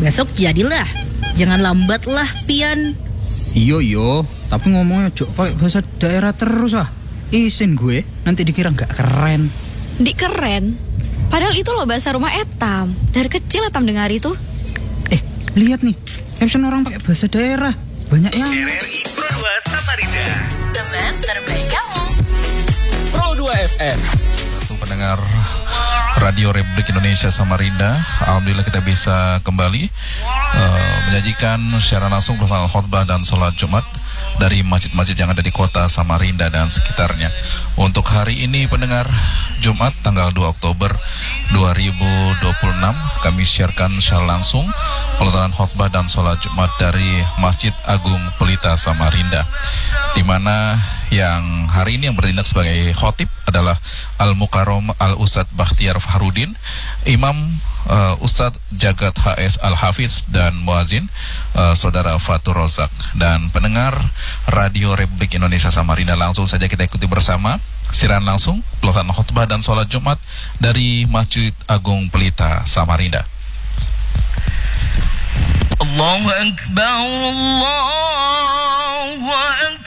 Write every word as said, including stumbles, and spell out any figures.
Besok jadilah. Jangan lambat lah, Pian. Iyo iyo, tapi ngomongnya jok pakai bahasa daerah terus ah. Isin gue, nanti dikira nggak keren. Di keren? Padahal itu loh bahasa rumah Etam. Dari kecil Etam dengar itu. Eh, lihat nih, caption orang pakai bahasa daerah. Banyak yang R R I Pro dua Samarinda, teman terbaik kamu. Pro dua F M. Satu pendengar Radio Republik Indonesia Samarinda, alhamdulillah kita bisa kembali uh, menyajikan secara langsung pelaksanaan khutbah dan sholat Jumat dari masjid-masjid yang ada di kota Samarinda dan sekitarnya. Untuk hari ini pendengar, Jumat tanggal dua Oktober dua ribu dua puluh enam, kami siarkan secara langsung pelaksanaan khutbah dan sholat Jumat dari Masjid Agung Pelita Samarinda, di mana yang hari ini yang bertindak sebagai khotib adalah Al-Mukarram Al-Ustadz Bakhtiar Fahrudin, Imam uh, Ustadz Jagat H S Al-Hafiz, dan muazin uh, Saudara Fatur Rozak. Dan pendengar Radio Republik Indonesia Samarinda, langsung saja kita ikuti bersama siaran langsung pelaksanaan khutbah dan sholat Jumat dari Masjid Agung Pelita Samarinda. Allahu Akbar, Allahu Akbar.